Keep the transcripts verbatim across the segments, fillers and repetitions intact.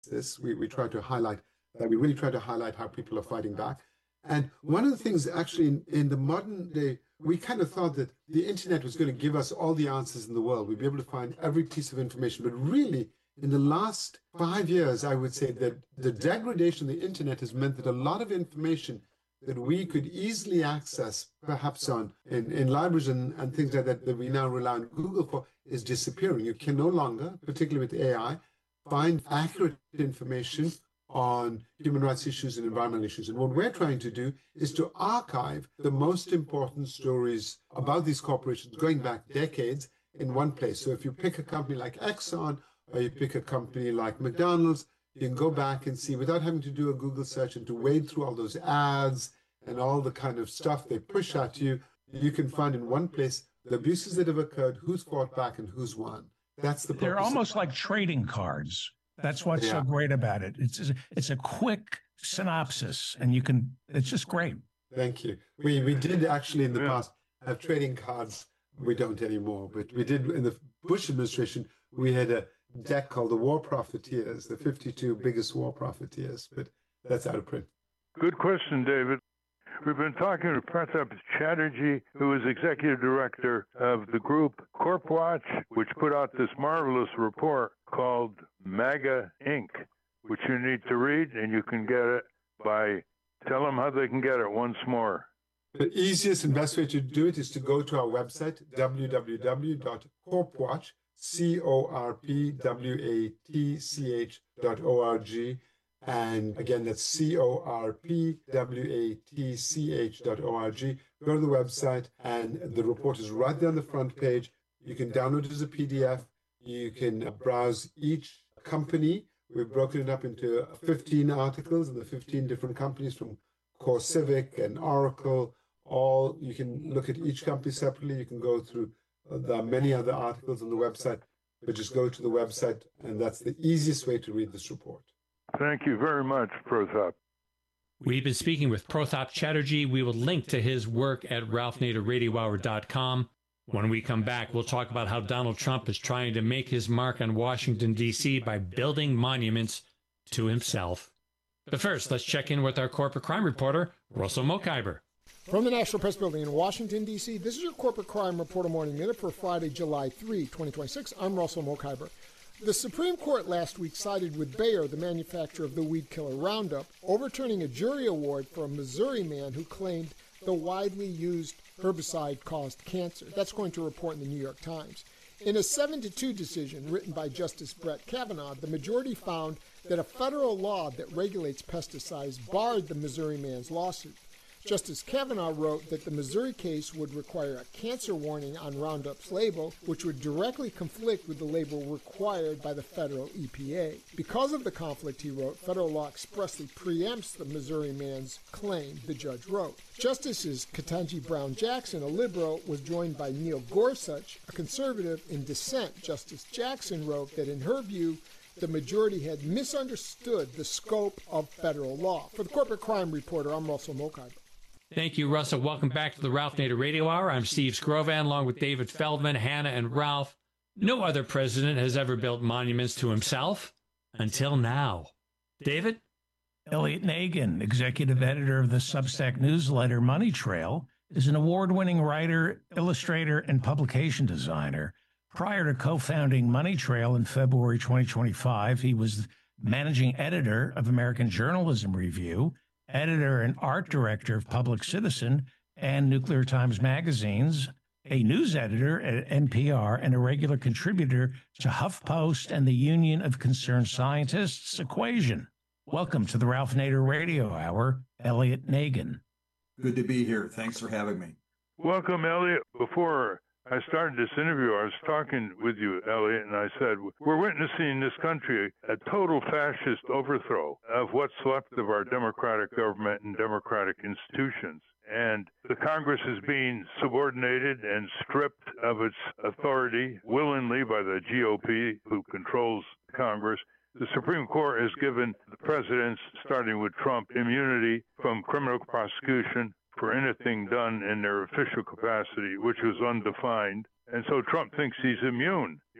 this. We, we try to highlight that. We really try to highlight how people are fighting back. And one of the things actually in, in the modern day, we kind of thought that the internet was going to give us all the answers in the world. We'd be able to find every piece of information. But really, in the last five years, I would say that the degradation of the internet has meant that a lot of information that we could easily access, perhaps on in, in libraries and, and things like that, that we now rely on Google for, is disappearing. You can no longer, particularly with A I, find accurate information on human rights issues and environmental issues. And what we're trying to do is to archive the most important stories about these corporations going back decades in one place. So if you pick a company like Exxon, or you pick a company like McDonald's, you can go back and see without having to do a Google search and to wade through all those ads and all the kind of stuff they push at you. You can find in one place the abuses that have occurred, who's fought back, and who's won. That's the purpose. They're almost like trading cards. That's what's yeah. so great about it. It's it's a quick synopsis, and you can. It's just great. Thank you. We we did actually in the past have trading cards. We don't anymore, but we did in the Bush administration. We had a deck called the War Profiteers, the fifty-two biggest war profiteers, but that's out of print. Good question, David. We've been talking to Pratap Chatterjee, who is executive director of the group CorpWatch, which put out this marvelous report called MAGA Incorporated, which you need to read, and you can get it by, tell them how they can get it once more. The easiest and best way to do it is to go to our website, w w w dot corpwatch, C O R P W A T C H dot O R G. And again, that's C O R P W A T C H dot O R G. Go to the website, and the report is right there on the front page. You can download it as a P D F. You can browse each company. We've broken it up into fifteen articles and the fifteen different companies from CoreCivic and Oracle. All you can look at each company separately. You can go through the many other articles on the website, but just go to the website, and that's the easiest way to read this report. Thank you very much, Pratap. We've been speaking with Pratap Chatterjee. We will link to his work at ralph nader radio hour dot com. When we come back, we'll talk about how Donald Trump is trying to make his mark on Washington, D C by building monuments to himself. But first, let's check in with our corporate crime reporter, Russell Mokhiber. From the National Press Building in Washington, D C, this is your Corporate Crime Reporter Morning Minute for Friday, July third, twenty twenty-six. I'm Russell Mokhiber. The Supreme Court last week sided with Bayer, the manufacturer of the weed killer Roundup, overturning a jury award for a Missouri man who claimed the widely used herbicide caused cancer. That's according to a report in the New York Times. In a seven to two decision written by Justice Brett Kavanaugh, the majority found that a federal law that regulates pesticides barred the Missouri man's lawsuit. Justice Kavanaugh wrote that the Missouri case would require a cancer warning on Roundup's label, which would directly conflict with the label required by the federal E P A. Because of the conflict, he wrote, federal law expressly preempts the Missouri man's claim, the judge wrote. Justices Ketanji Brown Jackson, a liberal, was joined by Neil Gorsuch, a conservative, in dissent. Justice Jackson wrote that in her view, the majority had misunderstood the scope of federal law. For the Corporate Crime Reporter, I'm Russell Mokhiber. Thank you, Russell. Welcome back to the Ralph Nader Radio Hour. I'm Steve Scrovan, along with David Feldman, Hannah, and Ralph. No other president has ever built monuments to himself until now. David? Elliot Nagin, executive editor of the Substack newsletter Money Trail, is an award-winning writer, illustrator, and publication designer. Prior to co-founding Money Trail in February twenty twenty-five, he was managing editor of American Journalism Review, editor and art director of Public Citizen and Nuclear Times magazines, a news editor at N P R, and a regular contributor to HuffPost and the Union of Concerned Scientists Equation. Welcome to the Ralph Nader Radio Hour, Elliot Nagin. Good to be here. Thanks for having me. Welcome, Elliot. Before I started this interview, I was talking with you, Elliot, and I said, we're witnessing in this country a total fascist overthrow of what's left of our democratic government and democratic institutions. And the Congress is being subordinated and stripped of its authority willingly by the G O P, who controls Congress. The Supreme Court has given the presidents, starting with Trump, immunity from criminal prosecution for anything done in their official capacity, which was undefined. And so Trump thinks he's immune.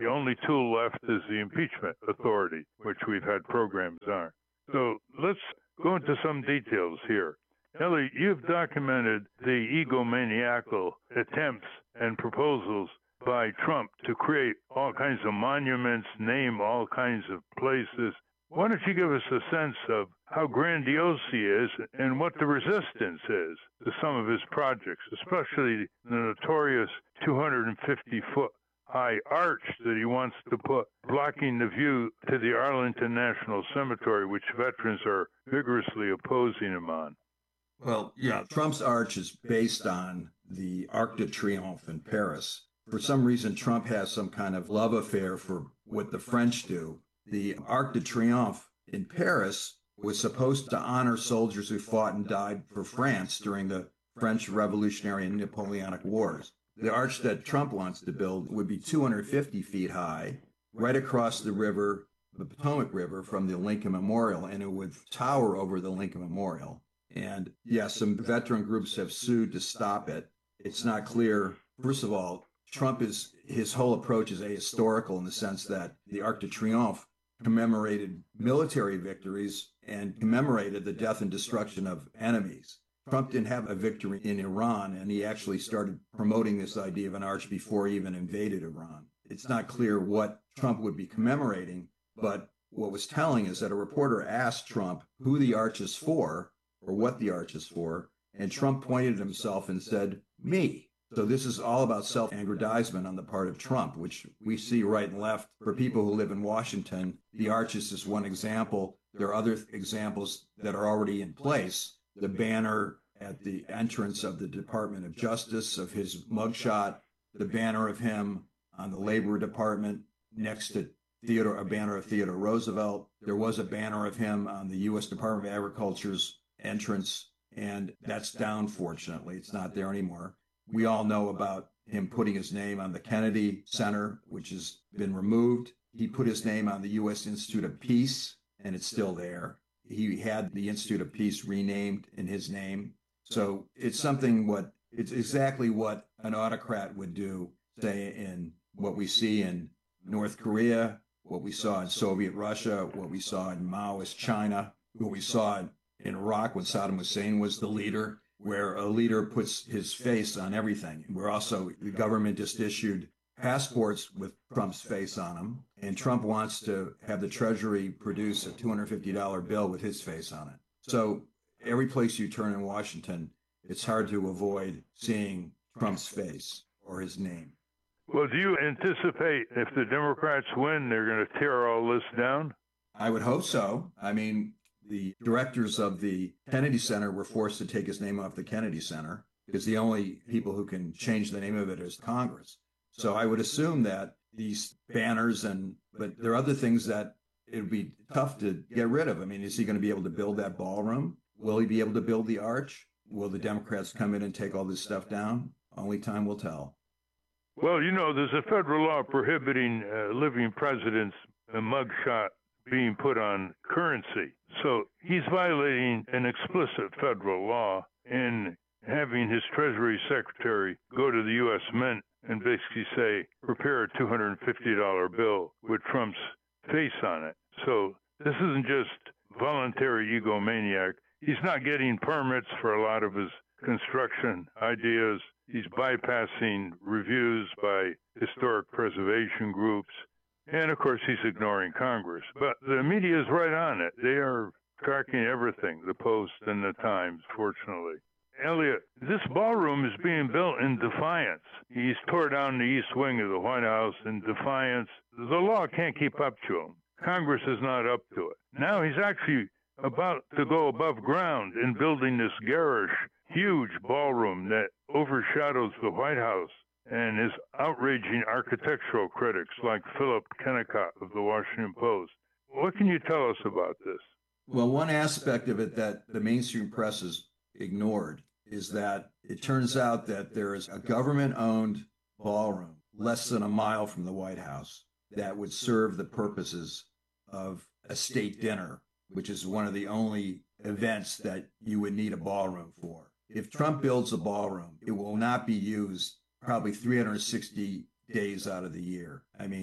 The only tool left is the impeachment authority, which we've had programs on. So let's go into some details here. Ellie, you've documented the egomaniacal attempts and proposals by Trump to create all kinds of monuments, name all kinds of places. Why don't you give us a sense of how grandiose he is and what the resistance is to some of his projects, especially the notorious two hundred fifty foot high arch that he wants to put blocking the view to the Arlington National Cemetery, which veterans are vigorously opposing him on? Well, yeah, Trump's arch is based on the Arc de Triomphe in Paris. For some reason, Trump has some kind of love affair for what the French do. The Arc de Triomphe in Paris was supposed to honor soldiers who fought and died for France during the French Revolutionary and Napoleonic Wars. The arch that Trump wants to build would be two hundred fifty feet high, right across the river, the Potomac River, from the Lincoln Memorial, and it would tower over the Lincoln Memorial. And yes, some veteran groups have sued to stop it. It's not clear. First of all, Trump is, his whole approach is ahistorical in the sense that the Arc de Triomphe commemorated military victories and commemorated the death and destruction of enemies. Trump didn't have a victory in Iran, and he actually started promoting this idea of an arch before he even invaded Iran. It's not clear what Trump would be commemorating, but what was telling is that a reporter asked Trump who the arch is for, or what the arch is for, and Trump pointed at himself and said, me. So this is all about self-aggrandizement on the part of Trump, which we see right and left. For people who live in Washington, the arch is just one example. There are other examples that are already in place. The banner at the entrance of the Department of Justice of his mugshot, the banner of him on the Labor Department next to Theodore, a banner of Theodore Roosevelt. There was a banner of him on the U S Department of Agriculture's entrance, and that's down, fortunately. It's not there anymore. We all know about him putting his name on the Kennedy Center, which has been removed. He put his name on the U S Institute of Peace, and it's still there. He had the Institute of Peace renamed in his name. So it's something what, it's exactly what an autocrat would do, say, in what we see in North Korea, what we saw in Soviet Russia, what we saw in Maoist China, what we saw in in Iraq when Saddam Hussein was the leader, where a leader puts his face on everything. We're also, the government just issued passports with Trump's face on them, and Trump wants to have the Treasury produce a two hundred fifty dollar bill with his face on it. So every place you turn in Washington, it's hard to avoid seeing Trump's face or his name. Well, do you anticipate if the Democrats win, they're going to tear all this down? I would hope so. I mean, the directors of the Kennedy Center were forced to take his name off the Kennedy Center because the only people who can change the name of it is Congress. So I would assume that these banners and, but there are other things that it would be tough to get rid of. I mean, is he going to be able to build that ballroom? Will he be able to build the arch? Will the Democrats come in and take all this stuff down? Only time will tell. Well, you know, there's a federal law prohibiting uh, living presidents' a mugshot being put on currency. So he's violating an explicit federal law in having his Treasury Secretary go to the U S Mint and basically say, prepare a two hundred fifty dollar bill with Trump's face on it. So this isn't just voluntary egomaniac. He's not getting permits for a lot of his construction ideas. He's bypassing reviews by historic preservation groups. And, of course, he's ignoring Congress. But the media is right on it. They are tracking everything, the Post and the Times, fortunately. Elliot, this ballroom is being built in defiance. He's tore down the east wing of the White House in defiance. The law can't keep up to him. Congress is not up to it. Now he's actually about to go above ground in building this garish, huge ballroom that overshadows the White House and is outraging architectural critics like Philip Kennicott of the Washington Post. What can you tell us about this? Well, one aspect of it that the mainstream press has ignored is that it turns out that there is a government-owned ballroom less than a mile from the White House that would serve the purposes of a state dinner, which is one of the only events that you would need a ballroom for. If Trump builds a ballroom, it will not be used probably three hundred sixty days out of the year. I mean,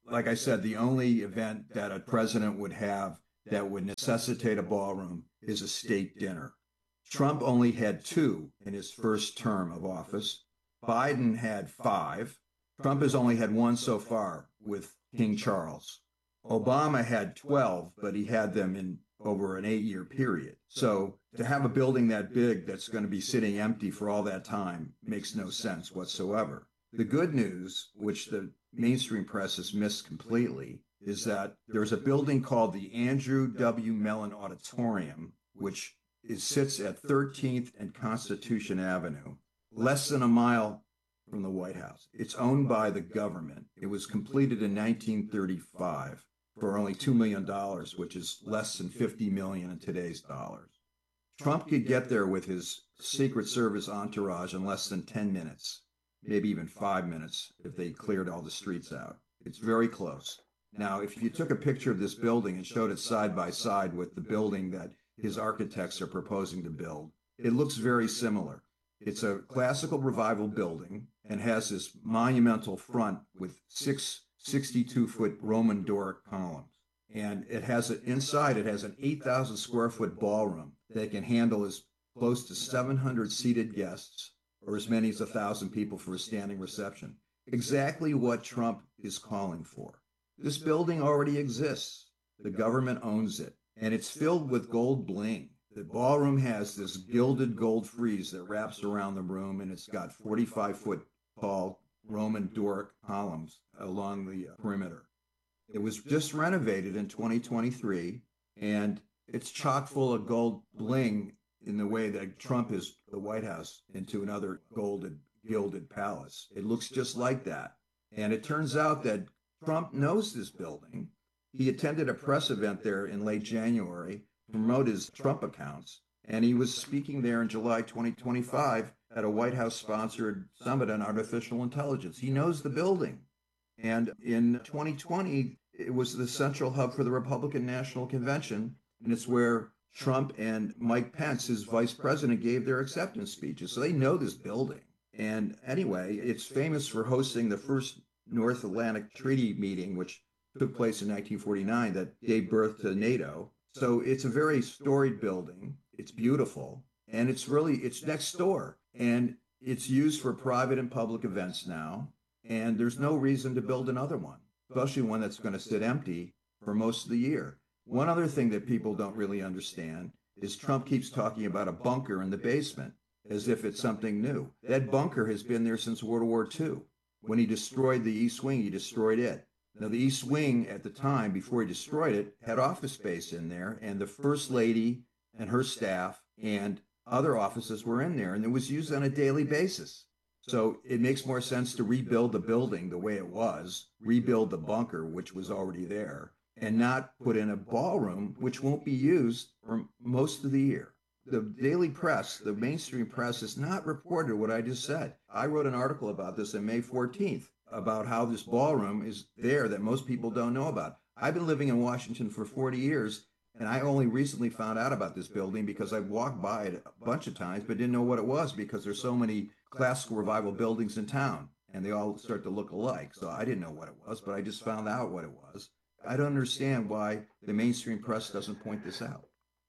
like I said, the only event that a president would have that would necessitate a ballroom is a state dinner. Trump only had two in his first term of office. Biden had five. Trump has only had one so far with King Charles. Obama had twelve, but he had them in over an eight-year period. So to have a building that big that's going to be sitting empty for all that time makes no sense whatsoever. The good news, which the mainstream press has missed completely, is that there's a building called the Andrew W. Mellon Auditorium, which is, sits at thirteenth and Constitution Avenue, less than a mile from the White House. It's owned by the government. It was completed in nineteen thirty-five for only two million dollars, which is less than fifty million dollars in today's dollars. Trump could get there with his Secret Service entourage in less than ten minutes, maybe even five minutes if they cleared all the streets out. It's very close. Now, if you took a picture of this building and showed it side by side with the building that his architects are proposing to build, it looks very similar. It's a classical revival building and has this monumental front with six sixty-two-foot Roman Doric columns. And it has an, inside, it has an eight thousand square foot ballroom that can handle as close to seven hundred seated guests or as many as one thousand people for a standing reception. Exactly what Trump is calling for. This building already exists. The government owns it, and it's filled with gold bling. The ballroom has this gilded gold frieze that wraps around the room, and it's got forty-five foot tall Roman Doric columns along the perimeter. It was just renovated in twenty twenty-three, and it's chock full of gold bling in the way that Trump is the White House into another golden, gilded palace. It looks just like that. And it turns out that Trump knows this building. He attended a press event there in late January to promote his Trump accounts, and he was speaking there in July twenty twenty-five at a White House-sponsored summit on artificial intelligence. He knows the building. And in twenty twenty, it was the central hub for the Republican National Convention, and it's where Trump and Mike Pence, his vice president, gave their acceptance speeches. So they know this building. And anyway, it's famous for hosting the first North Atlantic Treaty meeting, which took place in nineteen forty-nine, that gave birth to NATO. So it's a very storied building. It's beautiful. And it's really, it's next door. And it's used for private and public events now. And there's no reason to build another one, especially one that's going to sit empty for most of the year. One other thing that people don't really understand is Trump keeps talking about a bunker in the basement as if it's something new. That bunker has been there since World War Two. When he destroyed the East Wing, he destroyed it. Now, the East Wing at the time, before he destroyed it, had office space in there, and the First Lady and her staff and other offices were in there, and it was used on a daily basis. So it makes more sense to rebuild the building the way it was, rebuild the bunker, which was already there, and not put in a ballroom, which won't be used for most of the year. The daily press, the mainstream press, has not reported what I just said. I wrote an article about this on May fourteenth, about how this ballroom is there that most people don't know about. I've been living in Washington for forty years, and I only recently found out about this building because I walked by it a bunch of times, but didn't know what it was because there's so many classical revival buildings in town, and they all start to look alike. So I didn't know what it was, but I just found out what it was. I don't understand why the mainstream press doesn't point this out.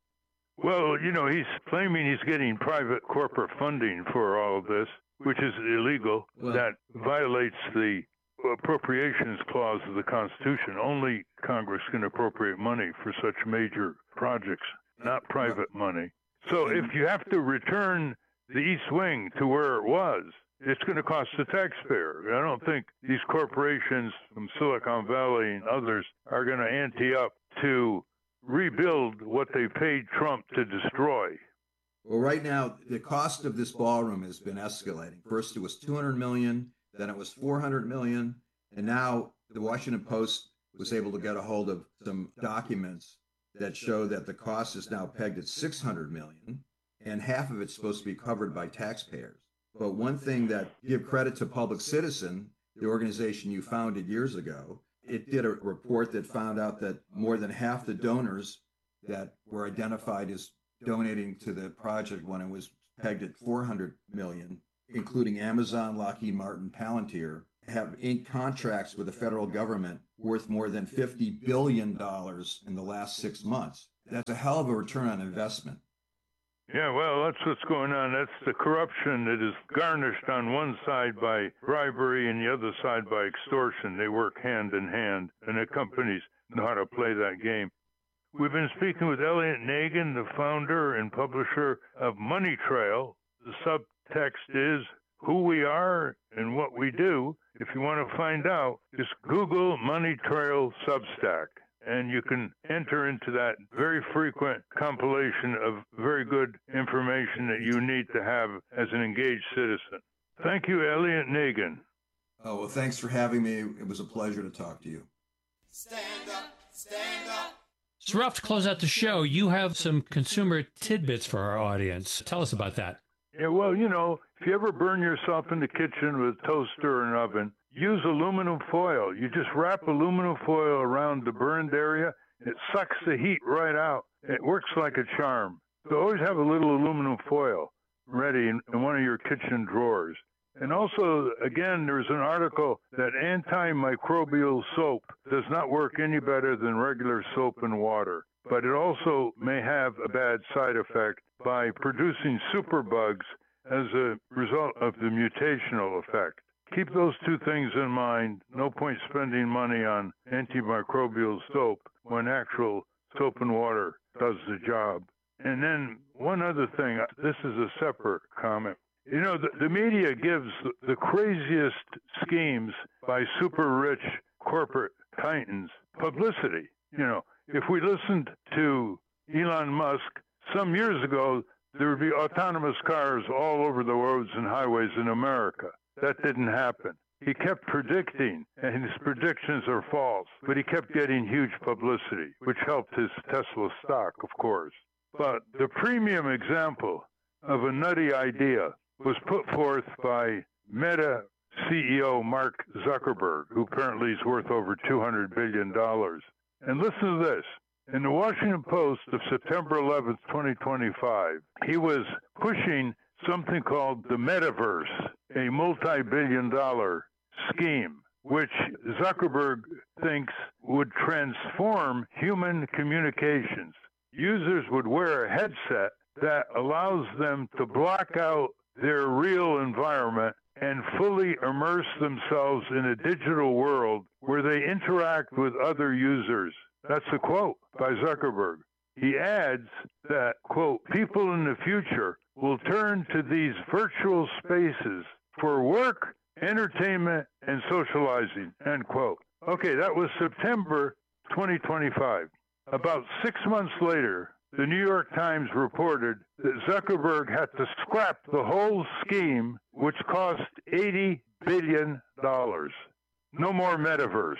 Well, you know, he's claiming he's getting private corporate funding for all of this, which is illegal. Well, that violates the appropriations clause of the Constitution. Only Congress can appropriate money for such major projects, not private money. So if you have to return the East Wing to where it was, it's going to cost the taxpayer. I don't think these corporations from Silicon Valley and others are going to ante up to rebuild what they paid Trump to destroy. Well, right now, the cost of this ballroom has been escalating. First, it was two hundred million dollars, then it was four hundred million dollars, and now the Washington Post was able to get a hold of some documents that show that the cost is now pegged at six hundred million dollars, and half of it's supposed to be covered by taxpayers. But one thing that, give credit to Public Citizen, the organization you founded years ago, it did a report that found out that more than half the donors that were identified as donating to the project when it was pegged at four hundred million dollars, including Amazon, Lockheed Martin, Palantir, have inked contracts with the federal government worth more than fifty billion dollars in the last six months. That's a hell of a return on investment. Yeah, well, that's what's going on. That's the corruption that is garnished on one side by bribery and the other side by extortion. They work hand in hand, and the companies know how to play that game. We've been speaking with Elliot Nagin, the founder and publisher of Money Trail. The subtext is who we are and what we do. If you want to find out, just Google Money Trail Substack, and you can enter into that very frequent compilation of very good information that you need to have as an engaged citizen. Thank you, Elliot Nagin. Oh, well, thanks for having me. It was a pleasure to talk to you. Stand up, stand up. So, Ralph, to close out the show, you have some consumer tidbits for our audience. Tell us about that. Yeah, well, you know, if you ever burn yourself in the kitchen with a toaster or an oven, use aluminum foil. You just wrap aluminum foil around the burned area. It sucks the heat right out. It works like a charm. So always have a little aluminum foil ready in, in one of your kitchen drawers. And also, again, there's an article that antimicrobial soap does not work any better than regular soap and water, but it also may have a bad side effect by producing superbugs as a result of the mutational effect. Keep those two things in mind. No point spending money on antimicrobial soap when actual soap and water does the job. And then one other thing, this is a separate comment. You know, the, the media gives the, the craziest schemes by super rich corporate titans publicity. You know, if we listened to Elon Musk some years ago, there would be autonomous cars all over the roads and highways in America. That didn't happen. He kept predicting, and his predictions are false, but he kept getting huge publicity, which helped his Tesla stock, of course. But the premium example of a nutty idea was put forth by Meta C E O Mark Zuckerberg, who apparently is worth over two hundred billion dollars. And listen to this. In the Washington Post of September eleventh, twenty twenty-five, he was pushing something called the Metaverse, a multi-billion dollar scheme, which Zuckerberg thinks would transform human communications. Users would wear a headset that allows them to block out their real environment and fully immerse themselves in a digital world where they interact with other users. That's a quote by Zuckerberg. He adds that, quote, people in the future will turn to these virtual spaces for work, entertainment, and socializing, end quote. Okay, that was September twenty twenty-five. About six months later, the New York Times reported that Zuckerberg had to scrap the whole scheme, which cost eighty billion dollars. No more metaverse.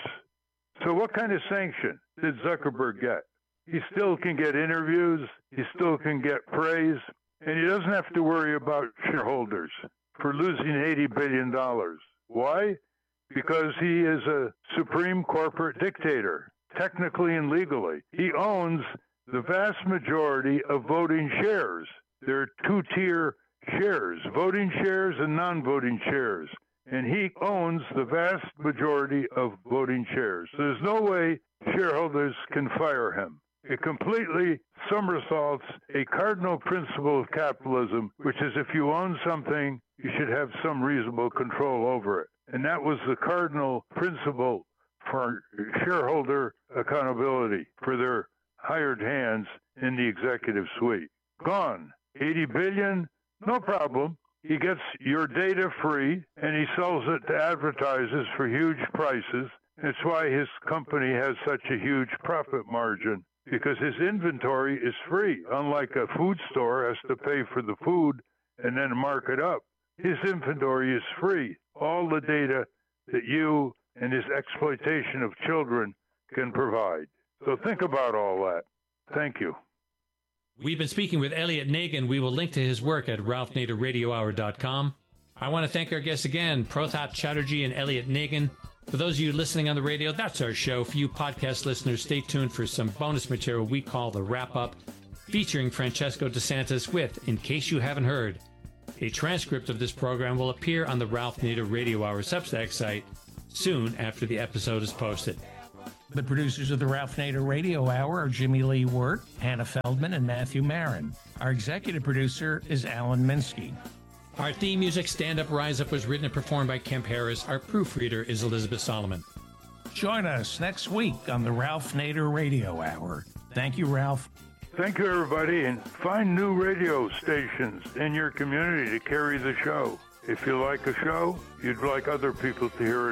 So what kind of sanction did Zuckerberg get? He still can get interviews, he still can get praise, and he doesn't have to worry about shareholders for losing eighty billion dollars. Why? Because he is a supreme corporate dictator, technically and legally. He owns the vast majority of voting shares. There are two-tier shares, voting shares and non-voting shares. And he owns the vast majority of voting shares. So there's no way shareholders can fire him. It completely somersaults a cardinal principle of capitalism, which is if you own something, you should have some reasonable control over it. And that was the cardinal principle for shareholder accountability for their hired hands in the executive suite. Gone. eighty billion dollars, no problem. He gets your data free, and he sells it to advertisers for huge prices. That's why his company has such a huge profit margin, because his inventory is free. Unlike a food store has to pay for the food and then mark it up. His inventory is free. All the data that you and his exploitation of children can provide. So think about all that. Thank you. We've been speaking with Elliot Nagin. We will link to his work at ralph nader radio hour dot com. I want to thank our guests again, Protap Chatterjee and Elliot Nagin. For those of you listening on the radio, that's our show. For you podcast listeners, stay tuned for some bonus material we call the Wrap Up, featuring Francesco DeSantis with In Case You Haven't Heard. A transcript of this program will appear on the Ralph Nader Radio Hour Substack site soon after the episode is posted. The producers of the Ralph Nader Radio Hour are Jimmy Lee Wirt, Hannah Feldman, and Matthew Marin. Our executive producer is Alan Minsky. Our theme music, Stand Up, Rise Up, was written and performed by Kemp Harris. Our proofreader is Elizabeth Solomon. Join us next week on the Ralph Nader Radio Hour. Thank you, Ralph. Thank you, everybody, and find new radio stations in your community to carry the show. If you like a show, you'd like other people to hear it.